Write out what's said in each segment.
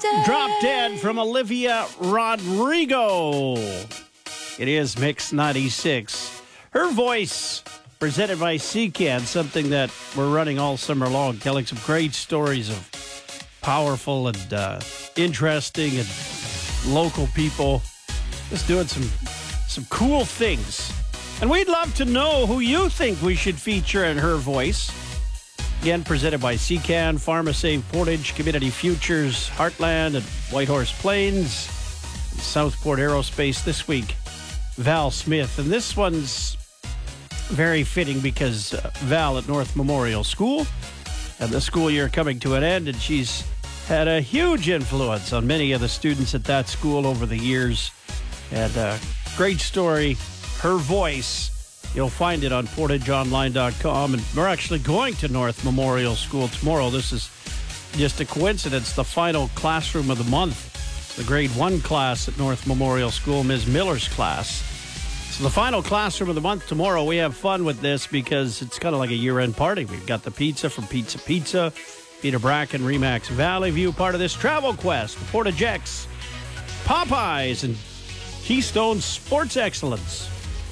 Drop Dead from Olivia Rodrigo. It is Mix 96. Her Voice, presented by CCAN, something that we're running all summer long, telling some great stories of powerful and interesting and local people just doing some cool things. And we'd love to know who you think we should feature in Her Voice. Again, presented by CCAN, PharmaSave Portage, Community Futures, Heartland, and Whitehorse Plains, Southport Aerospace this week. Val Smith. And this one's very fitting because Val at North Memorial School, and the school year coming to an end, and she's had a huge influence on many of the students at that school over the years. And great story, Her Voice. You'll find it on portageonline.com. And we're actually going to North Memorial School tomorrow. This is just a coincidence. The final classroom of the month, the grade 1 class at North Memorial School, Ms. Miller's class. So the final classroom of the month tomorrow. We have fun with this because it's kind of like a year-end party. We've got the pizza from Pizza Pizza, Peter Bracken, Remax Valley View, part of this travel quest, the Portage X, Popeyes, and Keystone Sports Excellence.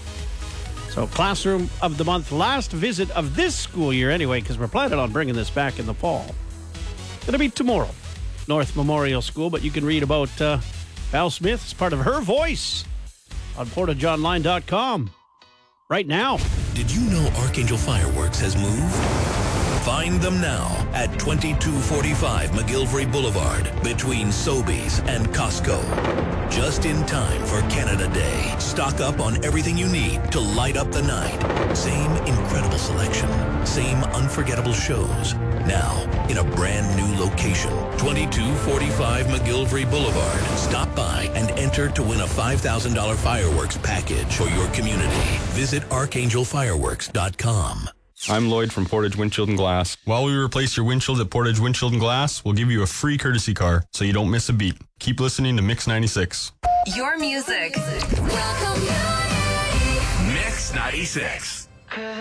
So classroom of the month, last visit of this school year anyway, because we're planning on bringing this back in the fall. It'll be tomorrow, North Memorial School, but you can read about Val Smith as part of Her Voice on portageonline.com right now. Did you know Archangel Fireworks has moved? Find them now at 2245 McGillivray Boulevard between Sobeys and Costco. Just in time for Canada Day. Stock up on everything you need to light up the night. Same incredible selection. Same unforgettable shows. Now in a brand new location. 2245 McGillivray Boulevard. Stop by and enter to win a $5,000 fireworks package for your community. Visit archangelfireworks.com. I'm Lloyd from Portage Windshield and Glass. While we replace your windshield at Portage Windshield and Glass, we'll give you a free courtesy car so you don't miss a beat. Keep listening to Mix 96. Your music. Mix 96.